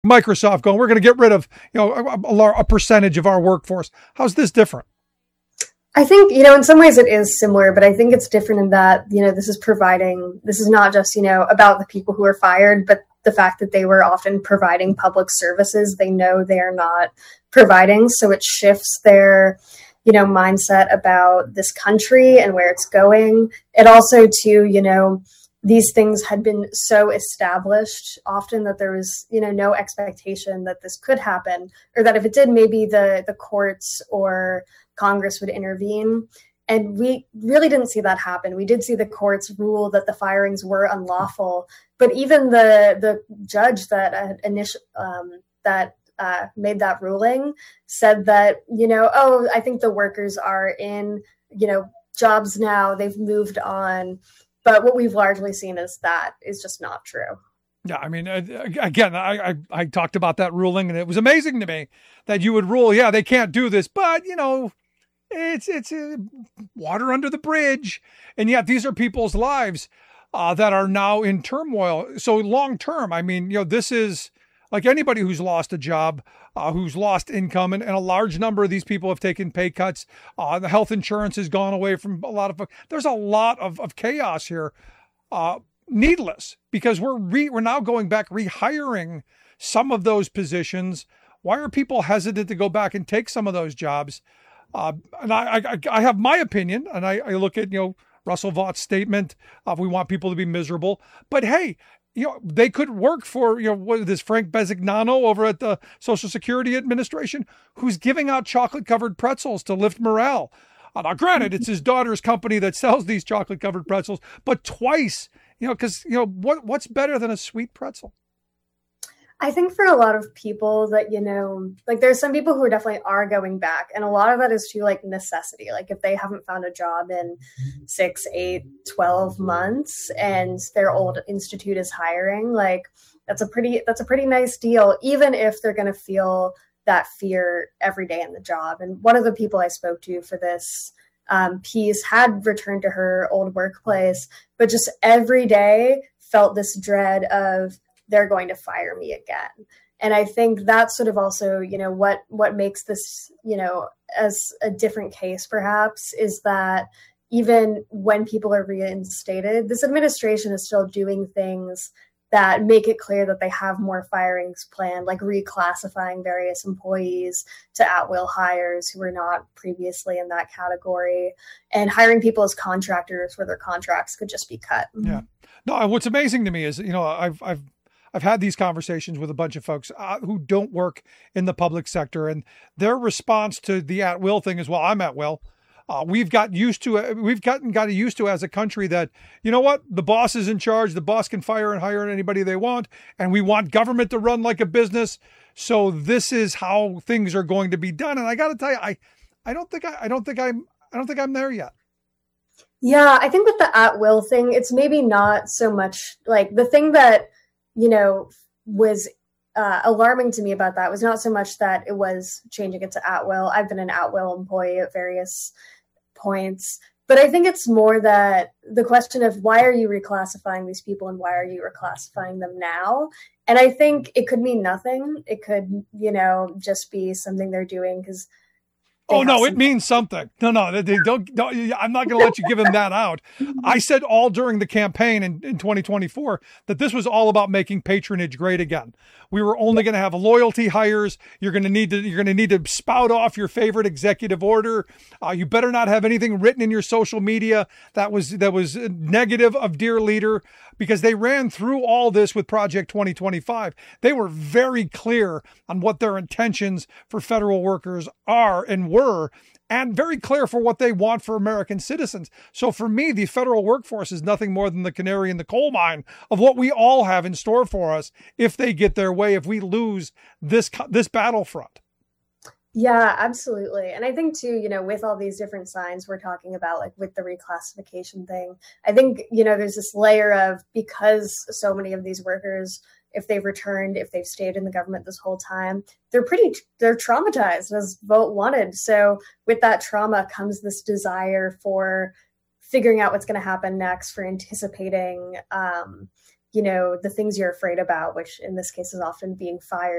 Microsoft going, we're going to get rid of, a percentage of our workforce. How's this different? I think, in some ways it is similar, but I think it's different in that, this is not just, about the people who are fired, but the fact that they were often providing public services they know they are not providing. So it shifts their, mindset about this country and where it's going. It also, too, these things had been so established often that there was, no expectation that this could happen, or that if it did, maybe the courts or Congress would intervene. And we really didn't see that happen. We did see the courts rule that the firings were unlawful, but even the judge that made that ruling said that, I think the workers are in, jobs now, they've moved on. But what we've largely seen is that is just not true. Yeah, I mean, again, I talked about that ruling, and it was amazing to me that you would rule, yeah, they can't do this, but, it's water under the bridge. And yet these are people's lives that are now in turmoil. So long term, I mean, this is like anybody who's lost a job, who's lost income, and a large number of these people have taken pay cuts. The health insurance has gone away from a lot of. There's a lot of chaos here, needless, because we're now going back rehiring some of those positions. Why are people hesitant to go back and take some of those jobs? And I have my opinion, and I look at Russell Vaught's statement of we want people to be miserable, but hey. They could work for, what is this, Frank Bisignano over at the Social Security Administration, who's giving out chocolate-covered pretzels to lift morale. Now, granted, it's his daughter's company that sells these chocolate-covered pretzels, but twice, because, what's better than a sweet pretzel? I think for a lot of people that, there's some people who definitely are going back. And a lot of that is to necessity. Like if they haven't found a job in 6, 8, 12 months and their old institute is hiring, that's a pretty nice deal, even if they're going to feel that fear every day in the job. And one of the people I spoke to for this piece had returned to her old workplace, but just every day felt this dread of, they're going to fire me again. And I think that's sort of also, what makes this, as a different case perhaps, is that even when people are reinstated, this administration is still doing things that make it clear that they have more firings planned, like reclassifying various employees to at-will hires who were not previously in that category, and hiring people as contractors where their contracts could just be cut. Yeah. No, what's amazing to me is, I've had these conversations with a bunch of folks who don't work in the public sector, and their response to the at-will thing is, well, I'm at will. We've gotten used to as a country that, the boss is in charge. The boss can fire and hire anybody they want. And we want government to run like a business. So this is how things are going to be done. And I got to tell you, I don't think I'm there yet. Yeah, I think with the at-will thing, it's maybe not so much like the thing that, was alarming to me about that was not so much that it was changing it to at-will. I've been an at-will employee at various points, but I think it's more that the question of why are you reclassifying these people and why are you reclassifying them now? And I think it could mean nothing. It could, just be something they're doing because Oh, no, it means something. No, they don't, I'm not going to let you give him that out. I said all during the campaign in 2024 that this was all about making patronage great again. We were only going to have loyalty hires. You're going to need to spout off your favorite executive order. You better not have anything written in your social media that was negative of dear leader, because they ran through all this with Project 2025. They were very clear on what their intentions for federal workers are and were, and very clear for what they want for American citizens. So for me, the federal workforce is nothing more than the canary in the coal mine of what we all have in store for us if they get their way, if we lose this battlefront. Yeah, absolutely. And I think too, with all these different signs we're talking about, like with the reclassification thing, I think, there's this layer of, because so many of these workers, if they've returned, if they've stayed in the government this whole time, they're traumatized, as Vogt wanted. So with that trauma comes this desire for figuring out what's going to happen next, for anticipating, the things you're afraid about, which in this case is often being fired.